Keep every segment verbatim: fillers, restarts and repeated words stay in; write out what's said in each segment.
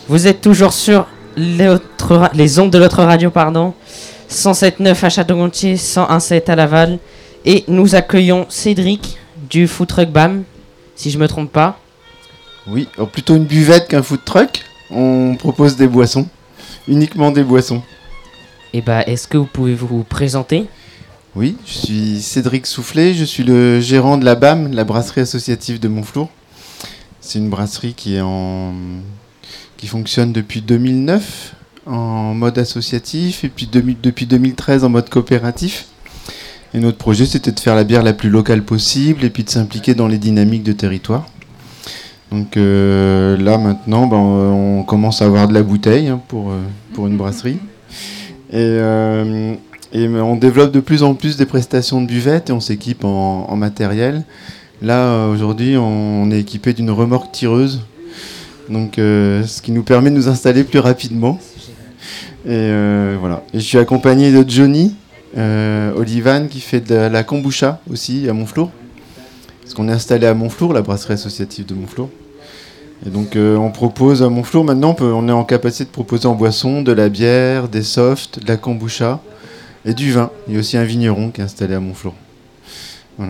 Vous êtes toujours sur l'autre, les ondes de l'autre radio, pardon, cent sept neuf à Château-Gontier, cent un sept à Laval. Et nous accueillons Cédric du food truck B A M, si je me trompe pas. Oui, alors plutôt une buvette qu'un food truck. On propose des boissons, uniquement des boissons. Et bah, est-ce que vous pouvez vous présenter ? Oui, je suis Cédric Soufflet, je suis le gérant de la B A M, la brasserie associative de Montflour. C'est une brasserie qui est en... qui fonctionne depuis deux mille neuf en mode associatif et puis depuis deux mille treize en mode coopératif. Et notre projet, c'était de faire la bière la plus locale possible et puis de s'impliquer dans les dynamiques de territoire. Donc euh, là, maintenant, ben, on commence à avoir de la bouteille hein, pour, euh, pour une brasserie. Et, euh, et on développe de plus en plus des prestations de buvette et on s'équipe en, en matériel. Là, aujourd'hui, on est équipé d'une remorque tireuse. Donc, euh, ce qui nous permet de nous installer plus rapidement. Et euh, voilà. Et je suis accompagné de Johnny euh, Olivan qui fait de la kombucha aussi à Montflour. Parce qu'on est installé à Montflour, la brasserie associative de Montflour. Et donc, euh, on propose à Montflour, maintenant, on, peut, on est en capacité de proposer en boisson de la bière, des softs, de la kombucha et du vin. Il y a aussi un vigneron qui est installé à Montflour. Voilà.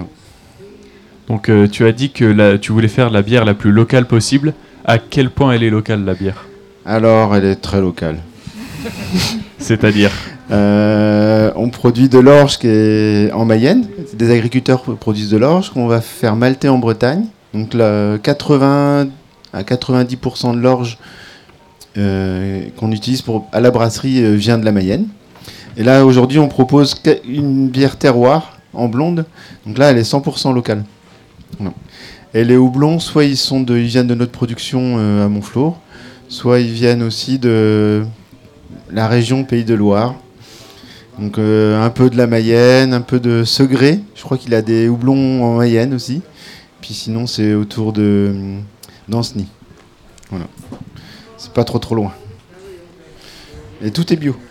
Donc, euh, tu as dit que la, tu voulais faire la bière la plus locale possible. À quel point elle est locale, la bière ? Alors, elle est très locale. C'est-à-dire ? euh, On produit de l'orge qui est en Mayenne. Des agriculteurs produisent de l'orge qu'on va faire malter en Bretagne. Donc, là, quatre-vingts à quatre-vingt-dix pour cent de l'orge euh, qu'on utilise pour, à la brasserie euh, vient de la Mayenne. Et là, aujourd'hui, on propose une bière terroir en blonde. Donc là, elle est cent pour cent locale. Voilà. Et les houblons, soit ils, sont de, ils viennent de notre production euh, à Montflour, soit ils viennent aussi de la région Pays de Loire. Donc euh, un peu de la Mayenne, un peu de Segré. Je crois qu'il a des houblons en Mayenne aussi. Puis sinon, c'est autour de euh, d'Ancenis. Voilà. C'est pas trop trop loin. Et tout est bio.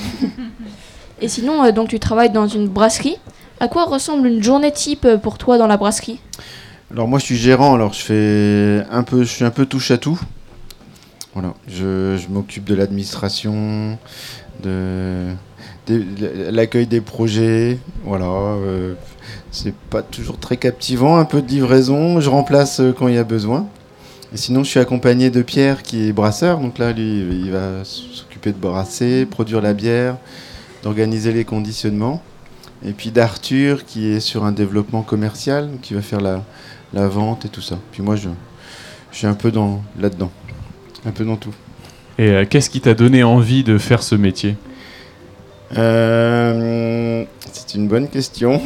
Et sinon, euh, donc tu travailles dans une brasserie. À quoi ressemble une journée type pour toi dans la brasserie ? Alors moi je suis gérant, alors je fais un peu, je suis un peu touche à tout. Voilà, je, je m'occupe de l'administration, de, de, de l'accueil des projets. Voilà, euh, c'est pas toujours très captivant, un peu de livraison. Je remplace quand il y a besoin. Et sinon je suis accompagné de Pierre qui est brasseur, donc là lui il va s'occuper de brasser, produire la bière, d'organiser les conditionnements. Et puis d'Arthur qui est sur un développement commercial, qui va faire la la vente et tout ça. Puis moi, je, je suis un peu dans, là-dedans, un peu dans tout. Et euh, qu'est-ce qui t'a donné envie de faire ce métier ? euh, C'est une bonne question.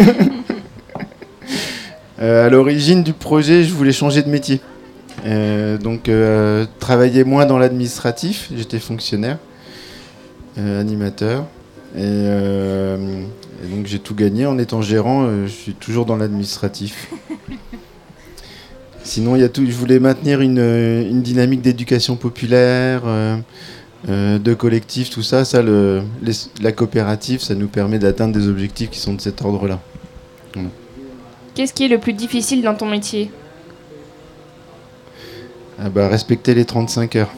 euh, à l'origine du projet, je voulais changer de métier. Euh, donc, euh, travailler moins dans l'administratif. J'étais fonctionnaire, euh, animateur. Et, euh, et donc, j'ai tout gagné. En étant gérant, euh, je suis toujours dans l'administratif. Sinon, il y a tout, je voulais maintenir une, une dynamique d'éducation populaire, euh, euh, de collectif, tout ça. ça le, les, la coopérative, ça nous permet d'atteindre des objectifs qui sont de cet ordre-là. Voilà. Qu'est-ce qui est le plus difficile dans ton métier ? Ah bah, respecter les trente-cinq heures.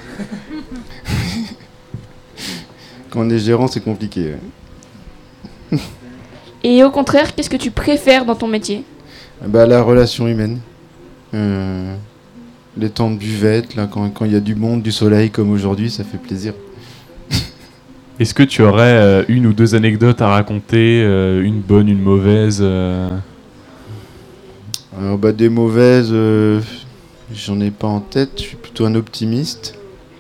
Quand on est gérant, c'est compliqué. Ouais. Et au contraire, qu'est-ce que tu préfères dans ton métier ? Ah bah, la relation humaine. Euh, les temps de buvette, là, quand il y a du monde, du soleil comme aujourd'hui, ça fait plaisir. Est-ce que tu aurais euh, une ou deux anecdotes à raconter, euh, une bonne, une mauvaise euh... Alors, bah, des mauvaises, euh, j'en ai pas en tête, je suis plutôt un optimiste.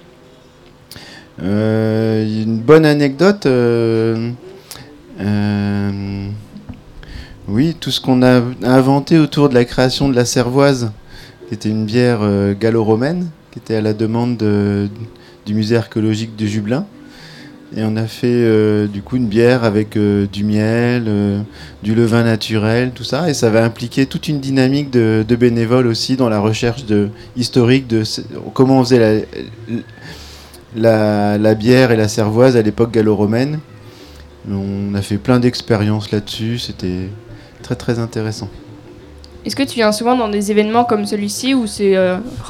Euh, une bonne anecdote, euh, euh, oui, tout ce qu'on a inventé autour de la création de la cervoise, qui était une bière euh, gallo-romaine, qui était à la demande de, du musée archéologique de Jublain. Et on a fait euh, du coup une bière avec euh, du miel, euh, du levain naturel, tout ça. Et ça va impliquer toute une dynamique de, de bénévoles aussi dans la recherche de, historique de comment on faisait la, la, la bière et la cervoise à l'époque gallo-romaine. On a fait plein d'expériences là-dessus, c'était très très intéressant. Est-ce que tu viens souvent dans des événements comme celui-ci ou c'est euh, rare ?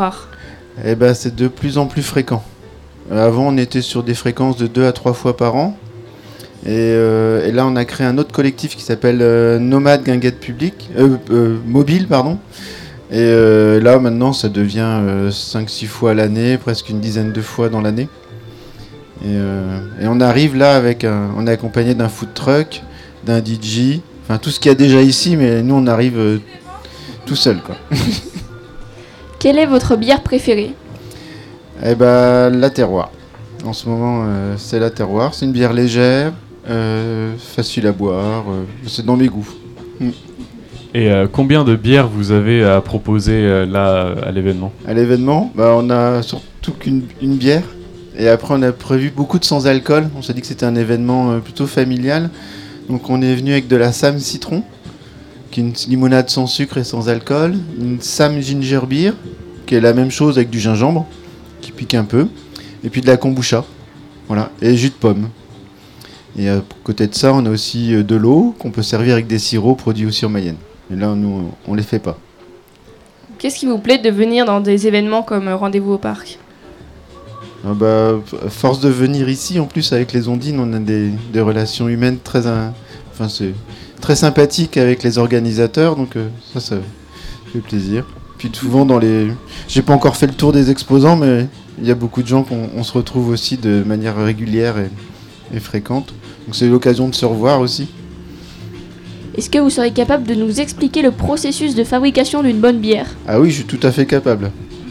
Eh ben, c'est de plus en plus fréquent. Euh, avant, on était sur des fréquences de deux à trois fois par an. Et, euh, et là, on a créé un autre collectif qui s'appelle euh, Nomade Guinguette Publique, euh, euh, Mobile, pardon. Et euh, là, maintenant, ça devient euh, cinq six fois à l'année, presque une dizaine de fois dans l'année. Et, euh, et on arrive là avec un, on est accompagné d'un food truck, d'un D J, enfin tout ce qu'il y a déjà ici, mais nous on arrive euh, tout seul, quoi. Quelle est votre bière préférée? Eh ben, la terroir. En ce moment, euh, c'est la terroir. C'est une bière légère, euh, facile à boire. Euh, c'est dans mes goûts. Mm. Et euh, combien de bières vous avez à proposer euh, là à l'événement? À l'événement, bah, on a surtout qu'une une bière. Et après, on a prévu beaucoup de sans-alcool. On s'est dit que c'était un événement euh, plutôt familial. Donc, on est venu avec de la Sam Citron, qui est une limonade sans sucre et sans alcool. Une Sam Ginger Beer, qui est la même chose avec du gingembre, qui pique un peu. Et puis de la kombucha. Voilà. Et jus de pomme. Et à côté de ça, on a aussi euh, de l'eau qu'on peut servir avec des sirops produits aussi en Mayenne. Et là, nous, on les fait pas. Qu'est-ce qui vous plaît de venir dans des événements comme euh, Rendez-vous au parc? Ah bah, à force de venir ici, en plus avec les Ondines, on a des, des relations humaines très, in- enfin, c'est très sympathiques avec les organisateurs, donc euh, ça, ça fait plaisir. Puis souvent dans les, j'ai pas encore fait le tour des exposants, mais il y a beaucoup de gens qu'on on se retrouve aussi de manière régulière et, et fréquente. Donc c'est l'occasion de se revoir aussi. Est-ce que vous serez capable de nous expliquer le processus de fabrication d'une bonne bière? Ah oui, je suis tout à fait capable.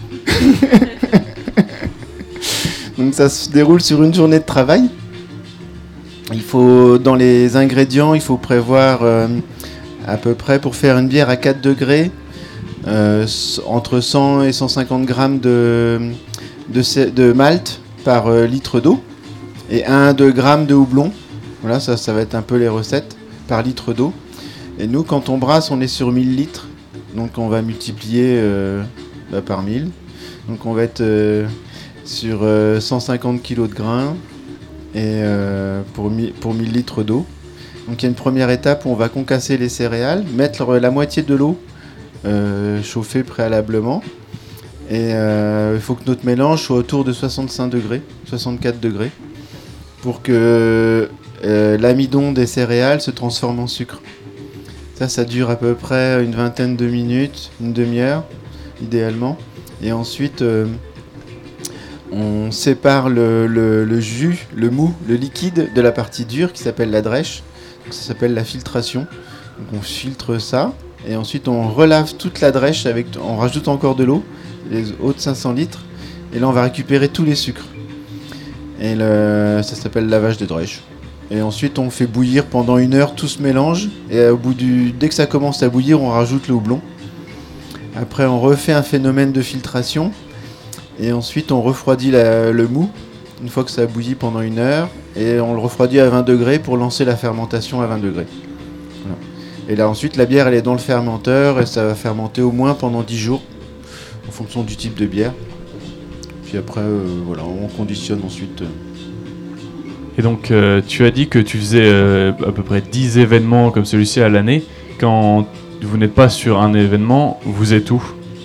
Donc ça se déroule sur une journée de travail. Il faut, dans les ingrédients, il faut prévoir euh, à peu près pour faire une bière à quatre degrés, euh, entre cent et cent cinquante grammes de, de, de malt par euh, litre d'eau et un à deux grammes de houblon. Voilà, ça, ça va être un peu les recettes par litre d'eau. Et nous, quand on brasse, on est sur mille litres. Donc on va multiplier euh, bah, par mille. Donc on va être euh, sur euh, cent cinquante kilos de grains et, euh, pour, mi- pour mille litres d'eau. Donc il y a une première étape où on va concasser les céréales, mettre la moitié de l'eau euh, chauffée préalablement. Et euh, il faut que notre mélange soit autour de soixante-cinq degrés, soixante-quatre degrés, pour que euh, l'amidon des céréales se transforme en sucre. Ça, ça dure à peu près une vingtaine de minutes, une demi-heure, idéalement. Et ensuite, euh, on sépare le, le, le jus, le mou, le liquide de la partie dure qui s'appelle la drèche. Donc, ça s'appelle la filtration. Donc, on filtre ça. Et ensuite, on relave toute la drèche, avec, on rajoute encore de l'eau, les eaux de cinq cents litres. Et là, on va récupérer tous les sucres. Et le, ça s'appelle lavage de drèche. Et ensuite, on fait bouillir pendant une heure tout ce mélange. Et au bout du, dès que ça commence à bouillir, on rajoute le houblon. Après, on refait un phénomène de filtration. Et ensuite, on refroidit la, le mou, une fois que ça a bouilli pendant une heure. Et on le refroidit à vingt degrés pour lancer la fermentation à vingt degrés. Voilà. Et là, ensuite, la bière, elle est dans le fermenteur. Et ça va fermenter au moins pendant dix jours, en fonction du type de bière. Puis après, euh, voilà, on conditionne ensuite. Euh, Et donc, euh, tu as dit que tu faisais euh, à peu près dix événements comme celui-ci à l'année. Quand vous n'êtes pas sur un événement, vous êtes où?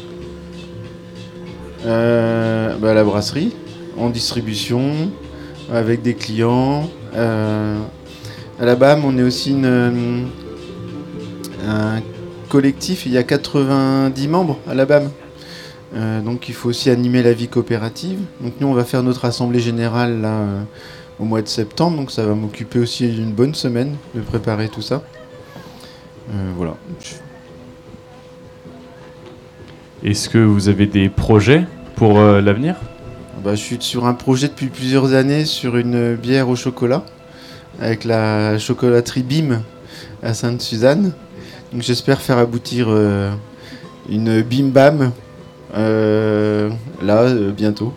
Euh, bah, à la brasserie, en distribution, avec des clients. Euh, à la B A M, on est aussi une, un collectif, il y a quatre-vingt-dix membres à la B A M. Euh, donc il faut aussi animer la vie coopérative. Donc nous, on va faire notre assemblée générale là, euh, au mois de septembre, donc ça va m'occuper aussi d'une bonne semaine de préparer tout ça. Euh, voilà. Est-ce que vous avez des projets pour euh, l'avenir? Bah, je suis sur un projet depuis plusieurs années sur une bière au chocolat avec la chocolaterie B I M à Sainte-Suzanne. Donc j'espère faire aboutir euh, une Bim Bam euh, là euh, bientôt.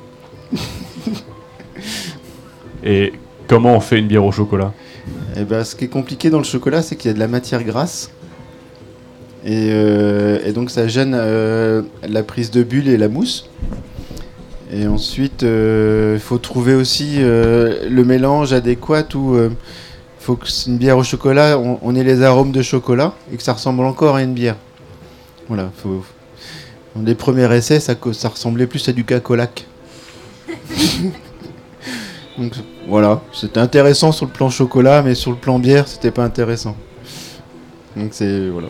Et comment on fait une bière au chocolat? Et bah, ce qui est compliqué dans le chocolat, c'est qu'il y a de la matière grasse. Et, euh, et donc ça gêne euh, la prise de bulles et la mousse. Et ensuite, il euh, faut trouver aussi euh, le mélange adéquat où il euh, faut que c'est une bière au chocolat, on, on ait les arômes de chocolat et que ça ressemble encore à une bière. Voilà, faut, Les premiers essais, ça, co- ça ressemblait plus à du cacolac. Donc voilà, c'était intéressant sur le plan chocolat, mais sur le plan bière, c'était pas intéressant. Donc c'est voilà.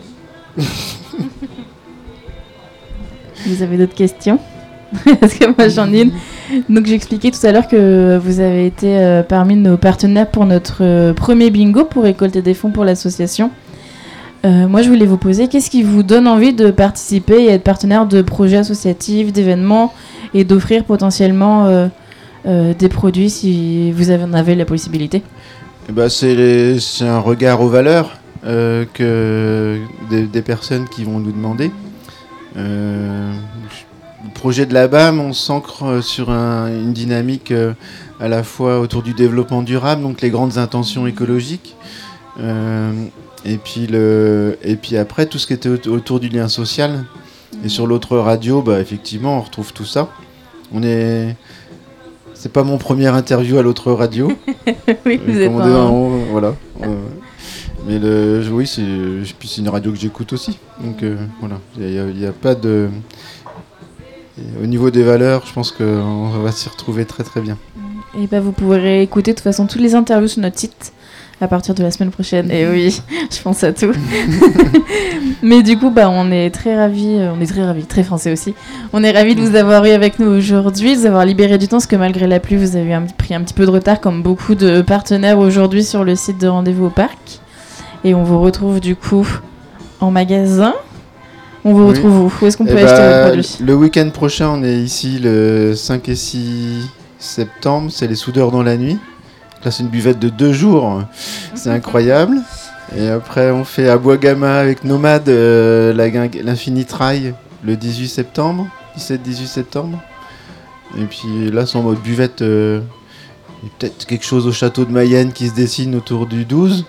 Vous avez d'autres questions? Parce que moi j'en ai une. Donc j'expliquais tout à l'heure que vous avez été euh, parmi nos partenaires pour notre euh, premier bingo pour récolter des fonds pour l'association. Euh, moi je voulais vous poser, qu'est-ce qui vous donne envie de participer et être partenaire de projets associatifs, d'événements et d'offrir potentiellement euh, euh, des produits si vous avez- en avez la possibilité? Eh ben, c'est, les- c'est un regard aux valeurs euh, que des, des personnes qui vont nous demander. Euh, le projet de la B A M, on s'ancre sur un- une dynamique euh, à la fois autour du développement durable, donc les grandes intentions écologiques, euh, et, puis le, et puis après tout ce qui était au- autour du lien social. Et sur l'autre radio, bah, effectivement, on retrouve tout ça. On est... C'est pas mon première interview à l'autre radio. Oui, vous Euh, êtes comme on pas dit, un- on- voilà. Euh, mais le, oui, c'est, puis c'est une radio que j'écoute aussi. Donc euh, voilà, il n'y a, il y a pas de. Et au niveau des valeurs, je pense qu'on va s'y retrouver très très bien. Et bah, vous pourrez écouter de toute façon toutes les interviews sur notre site à partir de la semaine prochaine. Et oui, je pense à tout. Mais du coup, bah, on est très ravis, euh, on est très ravis, très français aussi. On est ravis de vous avoir eu avec nous aujourd'hui, de vous avoir libéré du temps, parce que malgré la pluie, vous avez un- pris un petit peu de retard, comme beaucoup de partenaires aujourd'hui sur le site de Rendez-vous au Parc. Et on vous retrouve du coup en magasin. On vous Oui. retrouve où? Où est-ce qu'on peut Eh acheter bah, vos produits? le week-end prochain, on est ici le cinq et six septembre. C'est les soudeurs dans la nuit. Là, c'est une buvette de deux jours. C'est incroyable. Et après, on fait à Bois-Gama avec Nomade euh, la guing- l'Infinite Rail le dix-huit septembre. dix-sept dix-huit septembre. Et puis là, c'est en mode buvette. euh, il y a peut-être quelque chose au château de Mayenne qui se dessine autour du douze.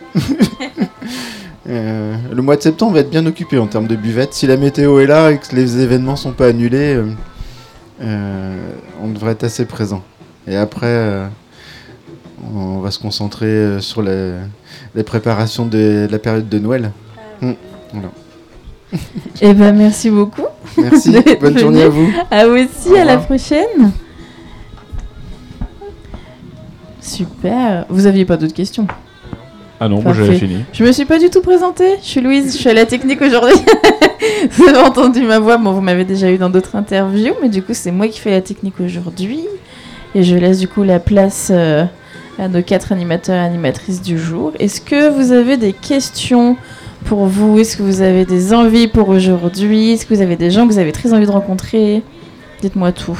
Euh, le mois de septembre va être bien occupé en termes de buvette. Si la météo est là et que les événements sont pas annulés, euh, euh, on devrait être assez présent. Et après, euh, on va se concentrer euh, sur les, les préparations de, de la période de Noël. Mm, voilà. Eh ben, merci beaucoup. Merci, D'être bonne journée à venu. vous. À vous aussi, Au à la revoir. prochaine. Super. Vous aviez pas d'autres questions? Ah non, moi Parfait. j'avais fini. Je me suis pas du tout présentée. Je suis Louise, je suis à la technique aujourd'hui. Vous avez entendu ma voix. Bon, vous m'avez déjà eu dans d'autres interviews, mais du coup, c'est moi qui fais la technique aujourd'hui. Et je laisse du coup la place euh, à nos quatre animateurs et animatrices du jour. Est-ce que vous avez des questions pour vous? Est-ce que vous avez des envies pour aujourd'hui? Est-ce que vous avez des gens que vous avez très envie de rencontrer? Dites-moi tout.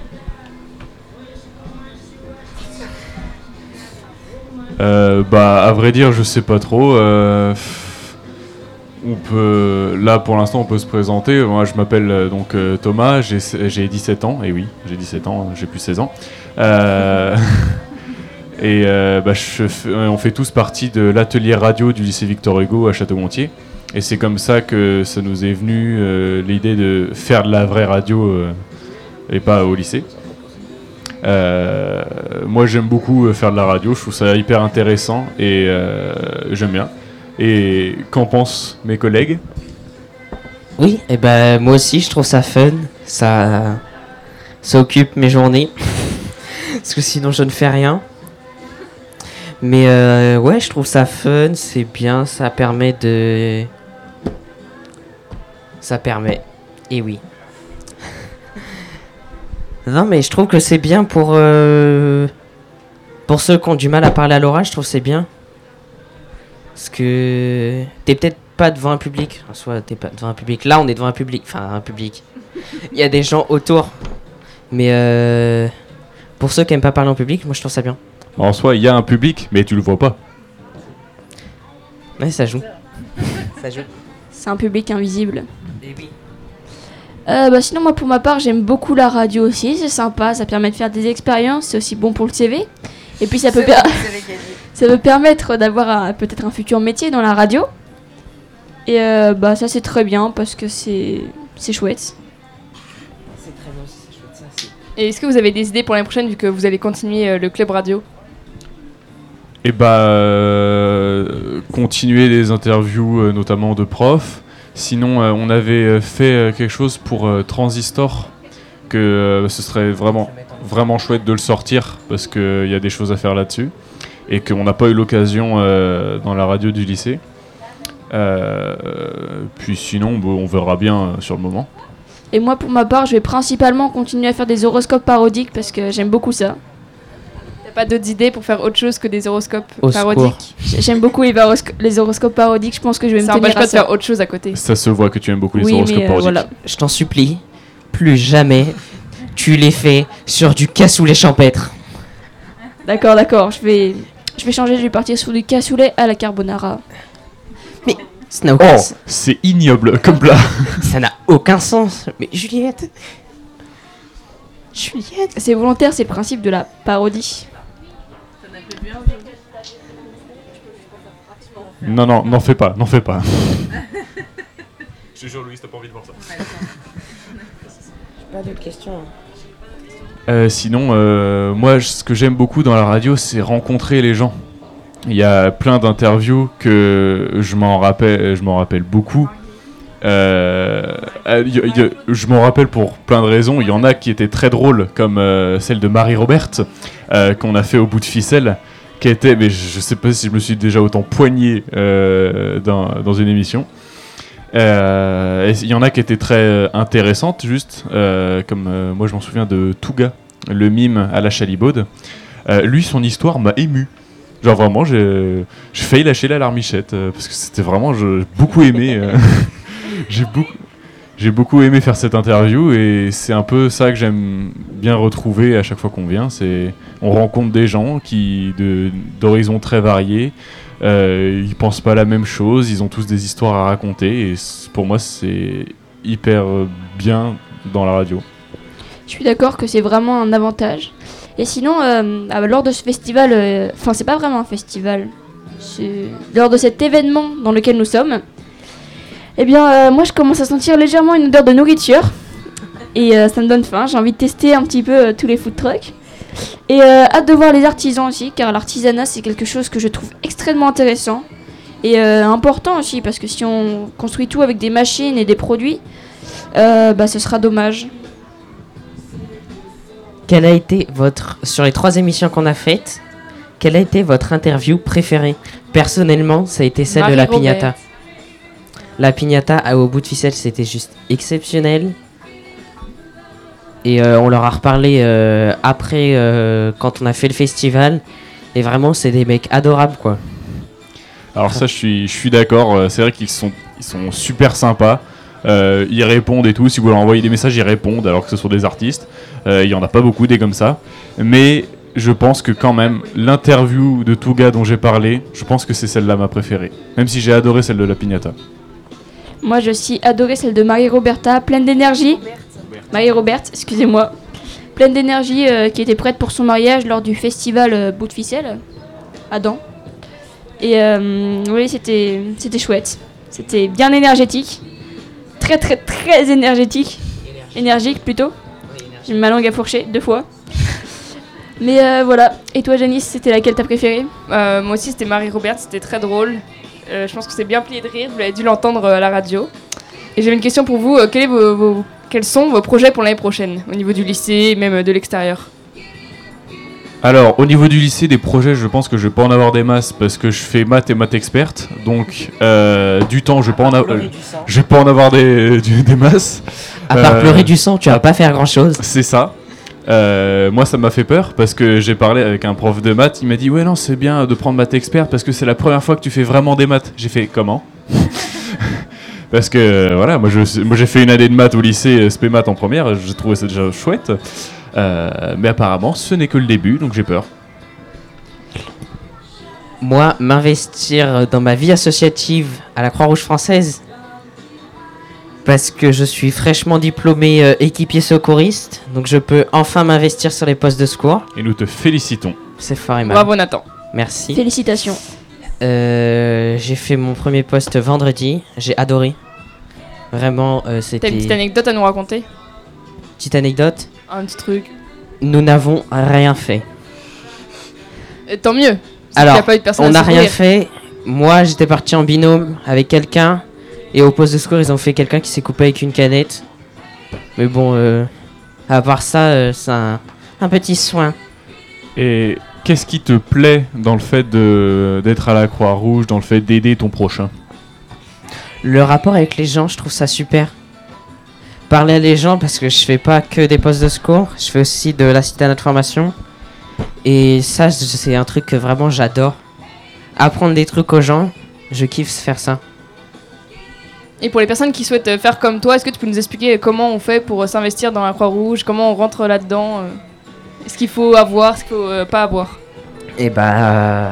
Euh, bah, à vrai dire, je sais pas trop. euh, on peut, là, pour l'instant, on peut se présenter. Moi, je m'appelle euh, donc euh, Thomas. J'ai, j'ai dix-sept ans. Et oui, j'ai dix-sept ans. J'ai plus seize ans. Euh, et euh, bah, je fais- on fait tous partie de l'atelier radio du lycée Victor Hugo à Château-Gontier. Et c'est comme ça que ça nous est venu euh, l'idée de faire de la vraie radio euh, et pas au lycée. Euh, moi j'aime beaucoup euh, faire de la radio, je trouve ça hyper intéressant et euh, j'aime bien. Et qu'en pensent mes collègues? Oui, et ben moi aussi je trouve ça fun, ça, ça occupe mes journées, parce que sinon je ne fais rien. Mais euh, ouais, je trouve ça fun, c'est bien, ça permet de... Ça permet, et oui. Non mais je trouve que c'est bien pour... euh, Pour ceux qui ont du mal à parler à l'oral, je trouve que c'est bien. Parce que t'es peut-être pas devant un public, en soi t'es pas devant un public. Là on est devant un public, enfin un public. Il y a des gens autour. Mais euh, pour ceux qui aiment pas parler en public, moi je trouve ça bien. En soi, il y a un public, mais tu le vois pas. Ouais, ça joue. Ça joue. C'est un public invisible. Et oui. Euh, bah sinon, moi pour ma part, j'aime beaucoup la radio aussi. C'est sympa, ça permet de faire des expériences. C'est aussi bon pour le C V. Et puis ça peut, per- ça peut permettre d'avoir un- peut-être un futur métier dans la radio. Et euh, bah ça c'est très bien parce que c'est c'est chouette. C'est très bien aussi, c'est chouette ça. c'est- Et est-ce que vous avez des idées pour l'année prochaine vu que vous allez continuer euh, le club radio? Et bah, euh, continuer les interviews, euh, notamment de profs, Sinon, euh, on avait euh, fait euh, quelque chose pour euh, Transistor, que euh, ce serait vraiment, vraiment chouette de le sortir, parce qu'il y a des choses à faire là-dessus, et qu'on n'a pas eu l'occasion euh, dans la radio du lycée. Euh, puis sinon, bon, on verra bien euh, sur le moment. Et moi, pour ma part, je vais principalement continuer à faire des horoscopes parodiques parce que j'aime beaucoup ça. T'as pas d'autres idées pour faire autre chose que des horoscopes Au parodiques? J- J'aime beaucoup les, horosco- les horoscopes parodiques. Je pense que je vais me Ça tenir empêche à pas de ça. faire autre chose à côté. Ça se voit que tu aimes beaucoup les Oui, horoscopes mais euh, parodiques. voilà. Je t'en supplie, plus jamais tu les fais sur du cassoulet champêtre. D'accord, d'accord. Je vais, je vais changer. Je vais partir sur du cassoulet à la carbonara. Ça n'a aucun, Oh, s- c'est ignoble comme plat. ça n'a aucun sens. Mais Juliette... Juliette... C'est volontaire, c'est le principe de la parodie. Non, non, n'en fais pas, n'en fais pas. Je te jure, Louise, t'as pas envie de voir ça. Pas d'autres questions. Euh, sinon, euh, moi, ce que j'aime beaucoup dans la radio, c'est rencontrer les gens. Il y a plein d'interviews que je m'en rappelle, je m'en rappelle beaucoup. Euh, euh, y- y- je m'en rappelle pour plein de raisons. Il y en a qui étaient très drôles, comme euh, celle de Marie Robert, euh, qu'on a fait au bout de ficelle, qui était, mais je, je sais pas si je me suis déjà autant poigné euh, dans, dans une émission. Euh, et Il y en a qui étaient très euh, intéressantes, juste, euh, comme euh, moi je m'en souviens de Touga, le mime à la Chalibaude. Euh, lui, son histoire m'a ému. Genre vraiment, j'ai j'ai failli lâcher la larmichette, euh, parce que c'était vraiment, je- j'ai beaucoup aimé. euh, j'ai beaucoup, j'ai beaucoup aimé faire cette interview, et c'est un peu ça que j'aime bien retrouver à chaque fois qu'on vient. C'est, on rencontre des gens qui de d'horizons très variés. Euh, ils pensent pas la même chose, ils ont tous des histoires à raconter, et c- pour moi c'est hyper euh, bien dans la radio. Je suis d'accord que c'est vraiment un avantage. Et sinon, euh, ah bah, lors de ce festival, euh, enfin c'est pas vraiment un festival, c'est lors de cet événement dans lequel nous sommes, eh bien euh, moi je commence à sentir légèrement une odeur de nourriture. Et euh, ça me donne faim, j'ai envie de tester un petit peu euh, tous les food trucks. Et euh, hâte de voir les artisans aussi, car l'artisanat c'est quelque chose que je trouve extrêmement intéressant. Et euh, important aussi, parce que si on construit tout avec des machines et des produits, euh, bah ce sera dommage. Quelle a été votre... Sur les trois émissions qu'on a faites, quelle a été votre interview préférée? Personnellement, ça a été celle de la Marie-Robert. piñata. La piñata à au bout de ficelle, c'était juste exceptionnel. Et euh, on leur a reparlé euh, après, euh, quand on a fait le festival. Et vraiment, c'est des mecs adorables, quoi. Alors ça, je suis, je suis d'accord. euh, C'est vrai qu'ils sont, ils sont super sympas. Euh, ils répondent et tout. Si vous leur envoyez des messages, ils répondent, alors que ce sont des artistes. Euh, Il y en a pas beaucoup des comme ça. Mais je pense que quand même, l'interview de Touga dont j'ai parlé, je pense que c'est celle-là ma préférée. Même si j'ai adoré celle de la piñata. Moi, j'ai aussi adoré celle de Marie-Roberta, pleine d'énergie. Marie-Robert, excusez-moi. Pleine d'énergie, euh, qui était prête pour son mariage lors du festival euh, Bout de Ficelle, à Dents. Et euh, oui, c'était, c'était chouette. C'était bien énergétique. Très, très, très énergétique. Énergique, plutôt. J'ai mis ma langue à fourcher, deux fois. Mais euh, voilà. Et toi, Janice, c'était laquelle t'as préférée? Euh, moi aussi, c'était Marie-Robert, c'était très drôle. Euh, je pense que c'est bien plié de rire, vous l'avez dû l'entendre euh, à la radio. Et j'avais une question pour vous, euh, quel est vos, vos- quels sont vos projets pour l'année prochaine, au niveau du lycée et même euh, de l'extérieur? Alors, au niveau du lycée, des projets, je pense que je vais pas en avoir des masses parce que je fais maths et maths experte. Donc, euh, du temps, je vais pas en, avoir je vais pas en avoir des, du- des masses. À part Euh, pleurer du sang, tu vas pas faire grand-chose. C'est ça. Euh, moi, ça m'a fait peur parce que j'ai parlé avec un prof de maths. Il m'a dit ouais, non, c'est bien de prendre maths expert parce que c'est la première fois que tu fais vraiment des maths. J'ai fait comment? Parce que euh, voilà, moi, je, moi j'ai fait une année de maths au lycée, euh, spé maths en première. J'ai trouvé ça déjà chouette. Euh, mais apparemment, ce n'est que le début, donc j'ai peur. Moi, m'investir dans ma vie associative à la Croix-Rouge française, parce que je suis fraîchement diplômé euh, équipier secouriste, donc je peux enfin m'investir sur les postes de secours. Et nous te félicitons. C'est fort aimable. Bravo Nathan. Merci. Félicitations. Euh, j'ai fait mon premier poste vendredi, j'ai adoré. Vraiment, euh, T'as c'était... une petite anecdote à nous raconter? Petite anecdote, Un petit truc. nous n'avons rien fait. Et tant mieux. C'est Alors, qu'il y a pas eu de personne on à n'a rien secourir. fait. Moi, j'étais parti en binôme avec quelqu'un. Et au poste de secours, ils ont fait quelqu'un qui s'est coupé avec une canette. Mais bon, euh, à part ça, euh, c'est un, un petit soin. Et qu'est-ce qui te plaît dans le fait de, d'être à la Croix-Rouge, dans le fait d'aider ton prochain? Le rapport avec les gens, je trouve ça super. Parler à les gens, parce que je fais pas que des postes de secours, je fais aussi de l'assistance à notre formation. Et ça, c'est un truc que vraiment j'adore. Apprendre des trucs aux gens, je kiffe faire ça. Et pour les personnes qui souhaitent faire comme toi, est-ce que tu peux nous expliquer comment on fait pour s'investir dans la Croix-Rouge, comment on rentre là-dedans, euh, ce qu'il faut avoir, ce qu'il faut euh, pas avoir? Et bah... Euh,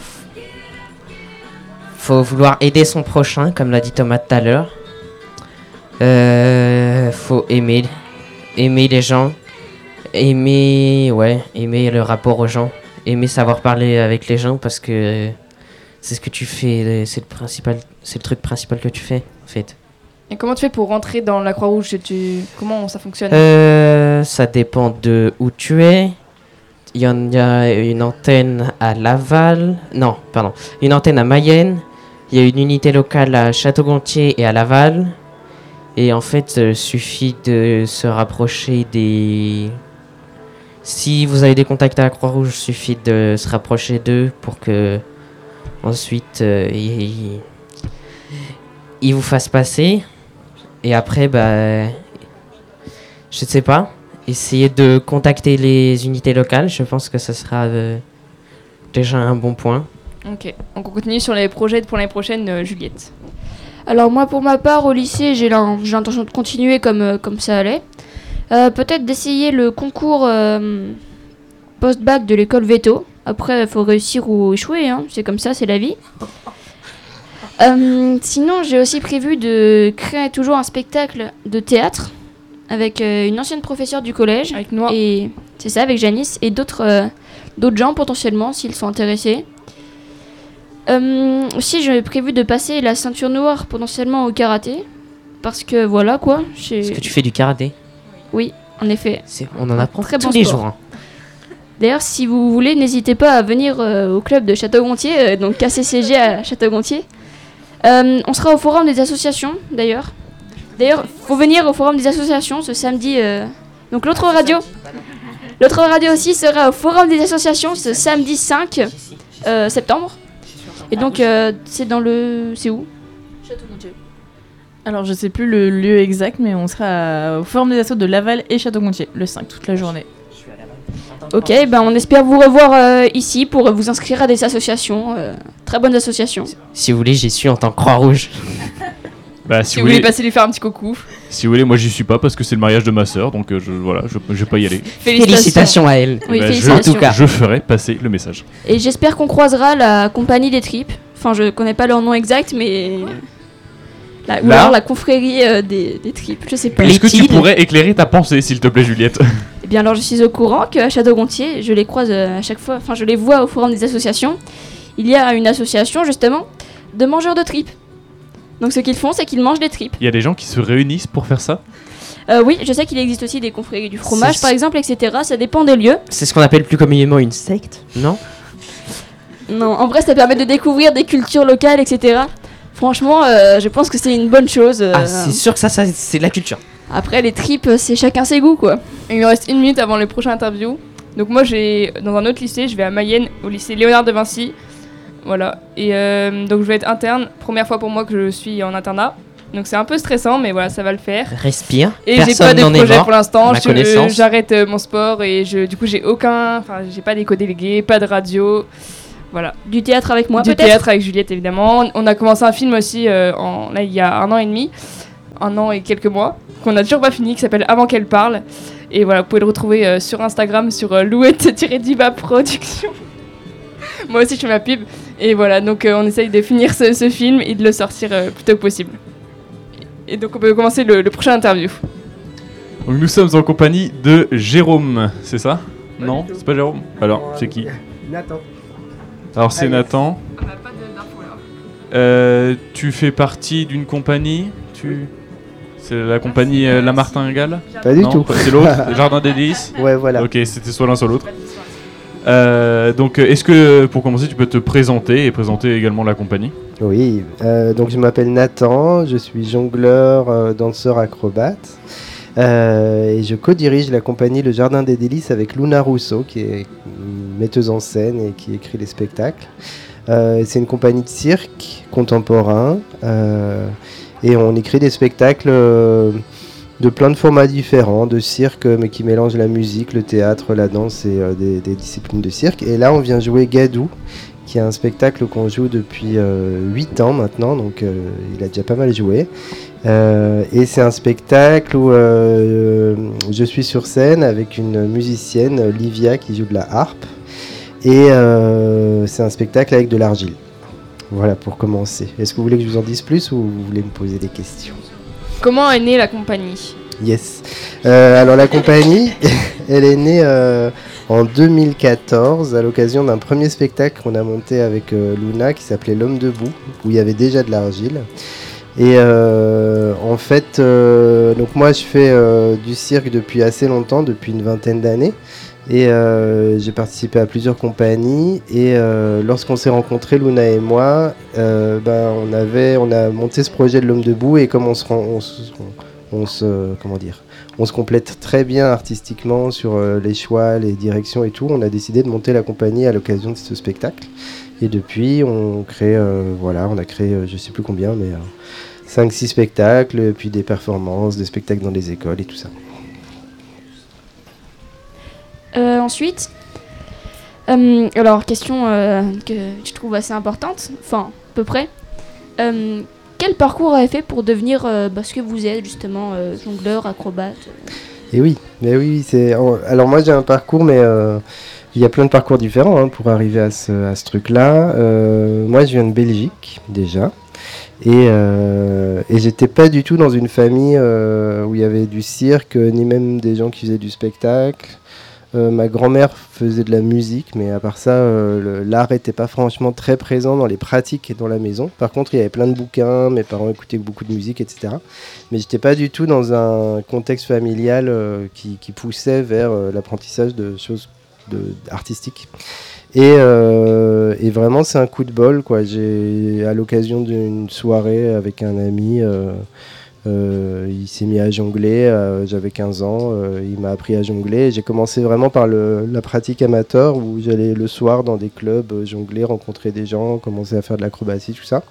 faut vouloir aider son prochain, comme l'a dit Thomas tout à l'heure. Euh, faut aimer, aimer les gens, aimer, ouais, aimer le rapport aux gens, aimer savoir parler avec les gens parce que euh, c'est ce que tu fais, c'est le principal, c'est le truc principal que tu fais en fait. Et comment tu fais pour rentrer dans la Croix-Rouge? tu... Comment ça fonctionne? euh, Ça dépend de où tu es. Il y en a une antenne à Laval, non, pardon, une antenne à Mayenne. Il y a une unité locale à Château-Gontier et à Laval. Et en fait, il euh, suffit de se rapprocher des... Si vous avez des contacts à la Croix-Rouge, il suffit de se rapprocher d'eux pour que ensuite euh, ils, ils vous fassent passer. Et après, bah, je ne sais pas, essayez de contacter les unités locales. Je pense que ça sera euh, déjà un bon point. Ok, donc on continue sur les projets pour l'année prochaine, euh, Juliette. Alors moi pour ma part au lycée j'ai l'in- j'ai l'intention de continuer comme, euh, comme ça allait. Euh, peut-être d'essayer le concours euh, post-bac de l'école Veto. Après il faut réussir ou échouer, hein. C'est comme ça, c'est la vie. Euh, sinon j'ai aussi prévu de créer toujours un spectacle de théâtre avec euh, une ancienne professeure du collège. Avec Noah. Et c'est ça, avec Janice et d'autres, euh, d'autres gens potentiellement s'ils sont intéressés. Euh, aussi, j'ai prévu de passer la ceinture noire potentiellement au karaté. Parce que voilà quoi. j'ai- Est-ce que tu fais du karaté? Oui, en effet. C'est- On en apprend Très tous bon les sport. jours. Hein. D'ailleurs, si vous voulez, n'hésitez pas à venir euh, au club de Château-Gontier, euh, donc K C C G à Château-Gontier. Euh, on sera au forum des associations, d'ailleurs. D'ailleurs, faut venir au forum des associations ce samedi. euh, Donc l'autre radio, l'autre radio aussi sera au forum des associations ce samedi cinq euh, septembre. Et donc euh, c'est dans le, c'est où? Alors je sais plus le lieu exact, mais on sera au Forum des Assos de Laval et Château-Gontier le cinq, toute la journée. Ok, ben on espère vous revoir euh, ici pour vous inscrire à des associations, euh, très bonnes associations. Si vous voulez, j'y suis en tant que Croix-Rouge. Bah, Si, vous voulez passer lui faire un petit coucou. Si vous voulez, moi j'y suis pas parce que c'est le mariage de ma sœur, donc euh, je, voilà, je, je vais pas y aller. Félicitations à elle. Oui, Bah, félicitations. En tout cas. Je ferai passer le message. Et j'espère qu'on croisera la compagnie des tripes. Enfin, je connais pas leur nom exact, mais la, ou Là alors la confrérie euh, des, des tripes. Je sais pas. Les Est-ce que tu Plaît-il pourrais éclairer ta pensée, s'il te plaît, Juliette? Eh bien, alors je suis au courant qu'à Château-Gontier, je les croise euh, à chaque fois. Enfin, je les vois au forum des associations. Il y a une association justement de mangeurs de tripes. Donc, ce qu'ils font, c'est qu'ils mangent des tripes. Il y a des gens qui se réunissent pour faire ça? Euh, oui, je sais qu'il existe aussi des confréries du fromage, C'est- par exemple, et cetera. Ça dépend des lieux. C'est ce qu'on appelle plus communément une secte, non? Non, en vrai, ça permet de découvrir des cultures locales, et cetera. Franchement, euh, je pense que c'est une bonne chose. euh. Ah, c'est sûr que ça, ça c'est de la culture. Après, les tripes, c'est chacun ses goûts, quoi. Il nous reste une minute avant le prochain interview. Donc moi, j'ai dans un autre lycée, je vais à Mayenne, au lycée Léonard de Vinci. Voilà. Et euh, donc je vais être interne. Première fois pour moi que je suis en internat. Donc c'est un peu stressant, mais voilà, ça va le faire. Respire. Et j'ai pas Personne de n'en est projet mort. pour l'instant. à ma Je- connaissance. J'arrête euh, mon sport et je, du coup j'ai aucun, enfin j'ai pas d'éco-délégué, pas de radio. Voilà. Du théâtre avec moi, Du peut-être. théâtre avec Juliette évidemment. On a commencé un film aussi euh, en, là il y a un an et demi, un an et quelques mois, qu'on a toujours pas fini, qui s'appelle Avant qu'elle parle. Et voilà, vous pouvez le retrouver euh, sur Instagram sur euh, Louette-Diva Production. Moi aussi je fais ma pub. Et voilà, donc euh, on essaye de finir ce, ce film et de le sortir euh, plus tôt que possible. Et donc on peut commencer le, le prochain interview. Donc nous sommes en compagnie de Jérôme, c'est ça? Non, c'est pas Jérôme. Alors, c'est qui? Nathan. Alors c'est Allez. Nathan. Euh, tu fais partie d'une compagnie? Tu... C'est la compagnie euh, La Martingale? Pas du Non, tout. C'est l'autre? Jardin des Délices? Ouais, voilà. Ok, c'était soit l'un soit l'autre. Euh, donc, est-ce que, pour commencer, tu peux te présenter et présenter également la compagnie ? Oui, euh, donc je m'appelle Nathan, je suis jongleur, euh, danseur, acrobate. Euh, et je co-dirige la compagnie Le Jardin des Délices avec Luna Rousseau, qui est une metteuse en scène et qui écrit les spectacles. Euh, c'est une compagnie de cirque contemporain euh, et on écrit des spectacles euh, de plein de formats différents, de cirque, mais qui mélangent la musique, le théâtre, la danse et euh, des, des disciplines de cirque. Et là, on vient jouer Gadou, qui est un spectacle qu'on joue depuis euh, huit ans maintenant, donc euh, il a déjà pas mal joué. Euh, et c'est un spectacle où euh, je suis sur scène avec une musicienne, Livia, qui joue de la harpe. Et euh, c'est un spectacle avec de l'argile. Voilà, pour commencer. Est-ce que vous voulez que je vous en dise plus ou vous voulez me poser des questions ? Comment est née la compagnie ? Yes. Euh, alors la compagnie, elle est née euh, en deux mille quatorze à l'occasion d'un premier spectacle qu'on a monté avec euh, Luna qui s'appelait L'Homme Debout, où il y avait déjà de l'argile. Et euh, en fait, euh, donc moi je fais euh, du cirque depuis assez longtemps, depuis une vingtaine d'années. Et euh, j'ai participé à plusieurs compagnies. Et euh, lorsqu'on s'est rencontrés, Luna et moi, euh, ben, on, avait, on a monté ce projet de L'Homme Debout. Et comme on se, rend, on se, on se, comment dire, on se complète très bien artistiquement sur euh, les choix, les directions et tout, on a décidé de monter la compagnie à l'occasion de ce spectacle. Et depuis, on crée, euh, voilà, on a créé, euh, je sais plus combien, mais euh, cinq six spectacles, puis des performances, des spectacles dans les écoles et tout ça. Euh, ensuite, euh, alors question euh, que je trouve assez importante, enfin à peu près. Euh, quel parcours avez fait pour devenir euh, bah, ce que vous êtes justement, euh, jongleur, acrobate euh... Et oui, mais oui, c'est. Alors moi j'ai un parcours, mais euh, il y a plein de parcours différents hein, pour arriver à ce, à ce truc-là. Euh, moi je viens de Belgique déjà. Et, euh, et j'étais pas du tout dans une famille euh, où il y avait du cirque, ni même des gens qui faisaient du spectacle. Euh, ma grand-mère faisait de la musique, mais à part ça, euh, le, l'art n'était pas franchement très présent dans les pratiques et dans la maison. Par contre, il y avait plein de bouquins, mes parents écoutaient beaucoup de musique, et cetera. Mais j'étais pas du tout dans un contexte familial euh, qui, qui poussait vers euh, l'apprentissage de choses de, artistiques. Et, euh, et vraiment, c'est un coup de bol, quoi. J'ai, à l'occasion d'une soirée avec un ami, euh, Euh, il s'est mis à jongler, euh, j'avais quinze ans, euh, il m'a appris à jongler. J'ai commencé vraiment par le, la pratique amateur où j'allais le soir dans des clubs euh, jongler, rencontrer des gens, commencer à faire de l'acrobatie, tout ça.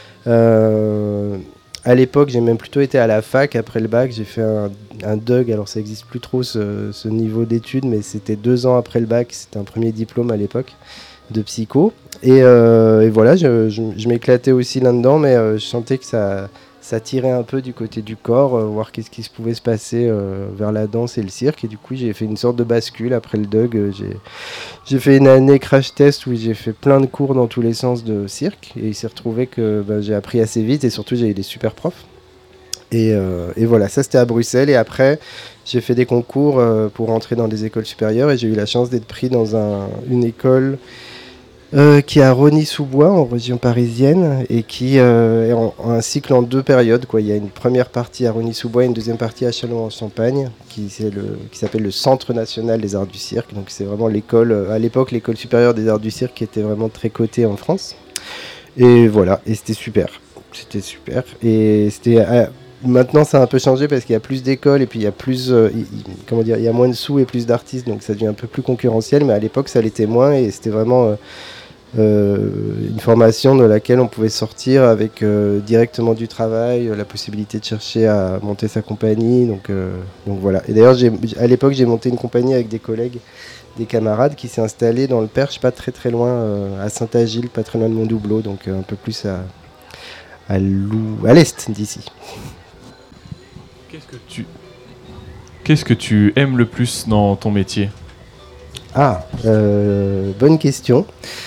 Euh, à l'époque, j'ai même plutôt été à la fac après le bac, j'ai fait un, un D U G, alors ça n'existe plus trop ce, ce niveau d'études, mais c'était deux ans après le bac, c'était un premier diplôme à l'époque de psycho. Et, euh, et voilà, je, je, je m'éclatais aussi là-dedans, mais euh, je sentais que ça... ça tirait un peu du côté du corps, euh, voir qu'est-ce qui se pouvait se passer euh, vers la danse et le cirque. Et du coup, j'ai fait une sorte de bascule après le D U G. Euh, j'ai, j'ai fait une année crash test où j'ai fait plein de cours dans tous les sens de cirque. Et il s'est retrouvé que bah, j'ai appris assez vite et surtout, j'ai eu des super profs. Et, euh, et voilà, ça c'était à Bruxelles. Et après, j'ai fait des concours euh, pour rentrer dans des écoles supérieures. Et j'ai eu la chance d'être pris dans un, une école... Euh, qui est à Rosny-sous-Bois, en région parisienne, et qui euh, est en, en un cycle en deux périodes, quoi. Il y a une première partie à Rosny-sous-Bois et une deuxième partie à Châlons-en-Champagne, qui, c'est le, qui s'appelle le Centre National des Arts du Cirque. Donc c'est vraiment l'école, euh, à l'époque, l'école supérieure des Arts du Cirque, qui était vraiment très cotée en France. Et voilà, et c'était super. C'était super. Et c'était... Euh, Maintenant, ça a un peu changé parce qu'il y a plus d'écoles et puis il y a plus, euh, il, comment dire, il y a moins de sous et plus d'artistes, donc ça devient un peu plus concurrentiel. Mais à l'époque, ça l'était moins et c'était vraiment euh, euh, une formation de laquelle on pouvait sortir avec euh, directement du travail, euh, la possibilité de chercher à monter sa compagnie. Donc, euh, donc voilà. Et d'ailleurs, j'ai, à l'époque, j'ai monté une compagnie avec des collègues, des camarades qui s'est installé dans le Perche, pas très très loin, euh, à Saint-Agile, pas très loin de Mondoubleau, donc euh, un peu plus à, à, l'ou- à l'est d'ici. Qu'est-ce que tu... Qu'est-ce que tu aimes le plus dans ton métier ? Ah, euh, bonne question.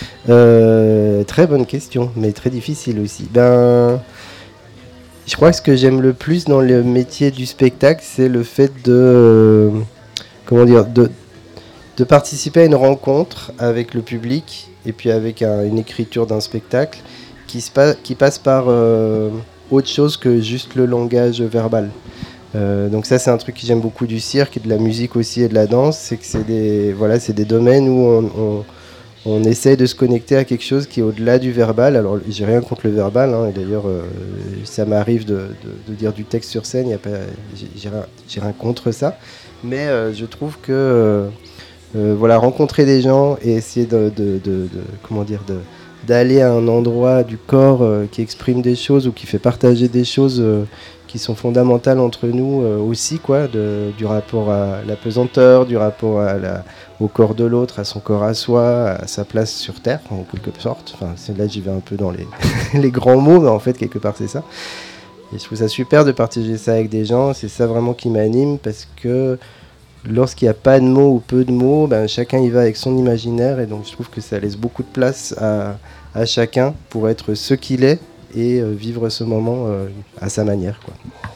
Euh, très bonne question, mais très difficile aussi. Ben, je crois que ce que j'aime le plus dans le métier du spectacle, c'est le fait de, euh, comment dire, de, de participer à une rencontre avec le public et puis avec un, une écriture d'un spectacle qui, se pa- qui passe par euh, autre chose que juste le langage verbal. Euh, donc ça, c'est un truc que j'aime beaucoup du cirque et de la musique aussi et de la danse, c'est que c'est des, voilà, c'est des domaines où on, on, on essaye de se connecter à quelque chose qui est au-delà du verbal. Alors, j'ai rien contre le verbal, hein, et d'ailleurs, euh, ça m'arrive de, de, de dire du texte sur scène, y a pas, j'ai, j'ai, rien, j'ai rien contre ça. Mais euh, je trouve que euh, euh, voilà, rencontrer des gens et essayer de, de, de, de comment dire, de, d'aller à un endroit du corps euh, qui exprime des choses ou qui fait partager des choses euh, qui sont fondamentales entre nous euh, aussi, quoi, de, du rapport à la pesanteur, du rapport à la, au corps de l'autre, à son corps à soi, à sa place sur Terre, en quelque sorte. Enfin, c'est là j'y vais un peu dans les, les grands mots, mais en fait, quelque part, c'est ça. Et je trouve ça super de partager ça avec des gens, c'est ça vraiment qui m'anime, parce que lorsqu'il n'y a pas de mots ou peu de mots, ben, chacun y va avec son imaginaire, et donc je trouve que ça laisse beaucoup de place à, à chacun pour être ce qu'il est, et euh, vivre ce moment euh, à sa manière, quoi.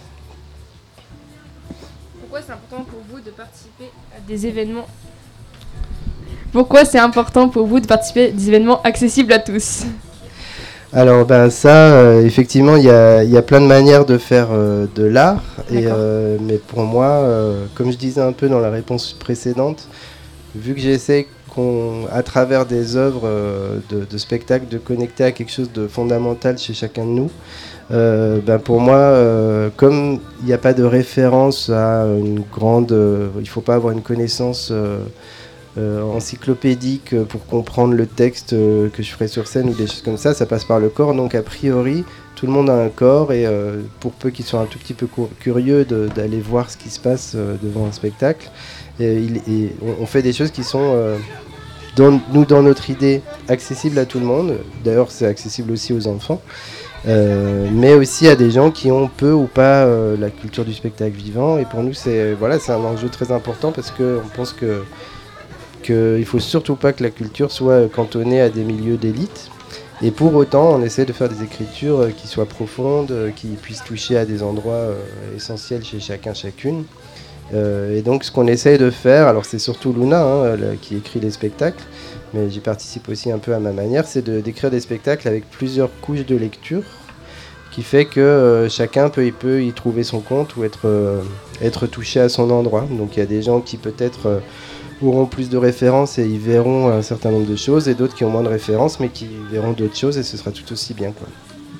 Pourquoi c'est important pour vous de participer à des événements Pourquoi c'est important pour vous de participer à des événements accessibles à tous? Alors ben ça, euh, effectivement, il y a, y a plein de manières de faire euh, de l'art, et, euh, mais pour moi, euh, comme je disais un peu dans la réponse précédente, vu que j'essaie qu'on, à travers des œuvres euh, de, de spectacle, de connecter à quelque chose de fondamental chez chacun de nous, euh, ben pour moi, euh, comme il n'y a pas de référence à une grande... Euh, il ne faut pas avoir une connaissance euh, euh, encyclopédique pour comprendre le texte euh, que je ferai sur scène ou des choses comme ça, ça passe par le corps, donc a priori, tout le monde a un corps, et euh, pour peu qu'ils soient un tout petit peu cou- curieux de, d'aller voir ce qui se passe euh, devant un spectacle, et, il, et on, on fait des choses qui sont... Euh, Dans, nous, dans notre idée, accessible à tout le monde. D'ailleurs, c'est accessible aussi aux enfants. Euh, mais aussi à des gens qui ont peu ou pas euh, la culture du spectacle vivant. Et pour nous, c'est, voilà, c'est un enjeu très important parce qu'on pense que, que il faut surtout pas que la culture soit cantonnée à des milieux d'élite. Et pour autant, on essaie de faire des écritures euh, qui soient profondes, euh, qui puissent toucher à des endroits euh, essentiels chez chacun, chacune. Euh, et donc ce qu'on essaye de faire, alors c'est surtout Luna hein, le, qui écrit les spectacles, mais j'y participe aussi un peu à ma manière, c'est de, d'écrire des spectacles avec plusieurs couches de lecture, qui fait que euh, chacun peut, il peut y trouver son compte ou être, euh, être touché à son endroit. Donc il y a des gens qui peut-être euh, auront plus de références et ils verront un certain nombre de choses, et d'autres qui ont moins de références mais qui verront d'autres choses, et ce sera tout aussi bien, quoi.